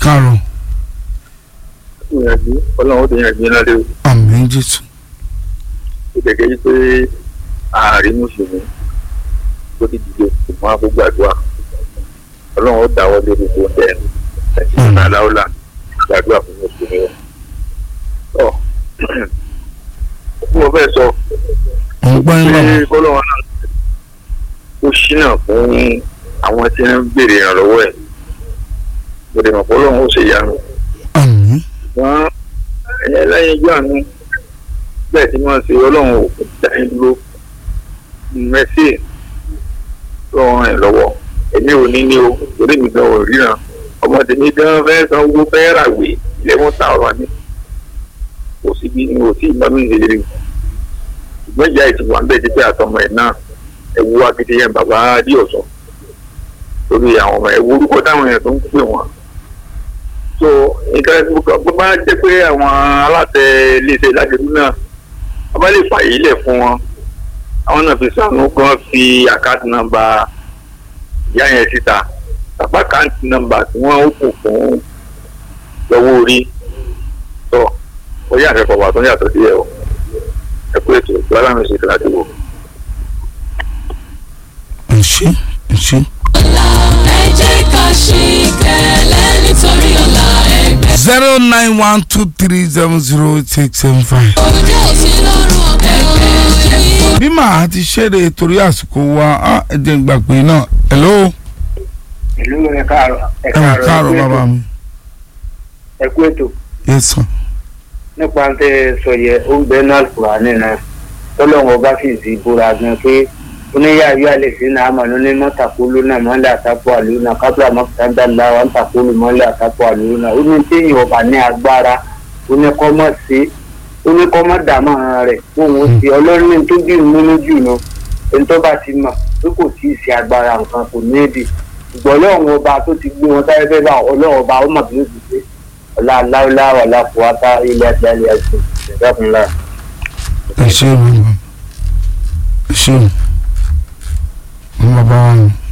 káàárọ̀. ìyànjú ọlọ́run ó ti yànjú náà lé o. àmín Jésù. ó gẹ́gẹ́ yí pé ààrẹ mùsùlùmí tó ti dìde ṣùgbọ́n a kó gbàdúrà ọlọ́run ó dáwọ́ lé gbogbo ọ̀tẹ̀ ẹ̀sìn aláwọ̀lá gbàdúrà fún mùsùlùmí wọn. ọ̀ mo fẹ́ sọ ọgbọ́n yín bàbá. pé ọlọ́run náà ó ṣínà fún àwọn tí wọ́n ń béèrè ìrànlọ́wọ́ ẹ̀ mo lè mọ̀ pé ọlọ́run ó ṣe ìyanu. àmín. ṣùgbọ́n ẹ̀yẹ lẹ́yìn ijó àánú bẹ́ẹ̀ tí wọ́n ṣe ọlọ́run ò dáyé dúró mẹ́sì lọ́wọ́ ẹ̀ lọ́wọ́ èmi ò ní ní o torí mi gan ò ríran ọmọ tèmi gan fẹ́ san owó fẹ́ ràwé 11,000 ní kò síbi ni o tí ìgbà mi lè rí ṣùgbọ́n ìyá ìtìwà ń bẹ̀ ti pé àtọmọ ẹ̀ náà ẹ̀wù akitiyan bàbá adéọ̀sán lórí àwọn ọmọ ẹ̀wù orúkọ táwọn èèyàn tó ń pè wọ́n. so nǹkan tó bá jẹ́ pé àwọn aláṣẹ iléeṣẹ́ ìdájọ́ náà wọ́n bá lè fààyè lẹ̀ fún wọn àwọn náà fi sànú kan fi àkáǹtì nọ́mbà ìyá yẹn síta tàbí àkáǹtì nọ́mbà tí wọ́n ó kù fún lọ́wọ́ orí tó ó yà fẹ́ fọwọ́ àtúnyà tó díẹ̀ o ẹ kú ètò ìgbà láwọn ṣe kíláàsì wò. ẹ ṣé. ẹ jẹ́ ká ṣe ìkẹlẹ́ nítorí ọ̀la ẹgbẹ́. 09123708675. òde òsì lọ́rùn ẹgbẹ́. bí màá ti ṣeré torí àsìkò wa ẹ jẹ́ n gbà pé náà. hello. ìlú ẹ káàárọ̀ ẹ káàárọ̀ bàbá mi. ẹ kú ètò yes sir. nípa tẹ sọ yẹ ó ń bẹ náà kúrò nínú tọ́lọ́wọ́n bá fi zi bóra gan pé oníyàwó alẹ́ sí náà àmọ́ ní mọ́tàkùlù náà mọ́lẹ̀ àtàkùn àlùyò náà kábíyà mọ́tàkùn láwọn àtàkùlù mọ́lẹ̀ àtàkùn àlùyò náà ó ní téèyàn ọba ní agbára oníkọ́mọ́ dàmọ́ rẹ̀ fún òun sí ọlọ́run ní tó bí múnú jù náà ẹni tó bá ti mọ̀ pé kò tí ì sí agbára nǹkan kò ní èdè ṣùgbọ́n ọlọ́run ọba tó ti gbé wọn sáré fẹ́ bá ọlọ́run ọba ó mọ̀ bí ó ti ṣe ọ̀la aláwọ̀lá wàlá fúwátá ilẹ̀ àgbáyé ẹ̀sìn ìdákùnlá. ẹ ṣé bàbá ẹ ṣé bàbá wa.